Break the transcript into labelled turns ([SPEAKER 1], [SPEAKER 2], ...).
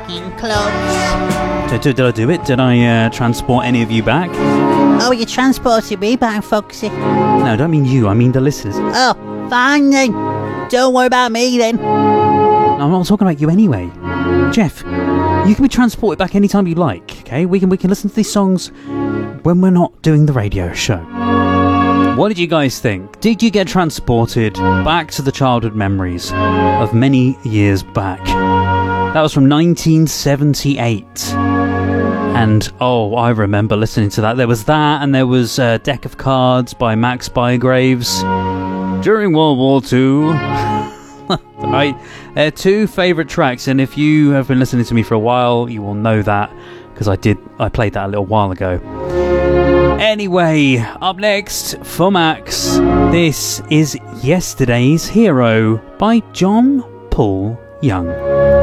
[SPEAKER 1] fucking close.
[SPEAKER 2] Did I do it? Did I transport any of you back?
[SPEAKER 1] Oh, you transported me back, Foxy.
[SPEAKER 2] No, I don't mean you. I mean the listeners.
[SPEAKER 1] Oh, fine then. Don't worry about me then.
[SPEAKER 2] I'm not talking about you anyway. Jeff, you can be transported back anytime you like, okay? We can listen to these songs when we're not doing the radio show. What did you guys think? Did you get transported back to the childhood memories of many years back? That was from 1978. And, oh, I remember listening to that. There was that, and there was Deck of Cards by Max Bygraves. During World War II... Right, two favourite tracks, and if you have been listening to me for a while, you will know that, because I played that a little while ago. Anyway, up next for Max, this is Yesterday's Hero by John Paul Young.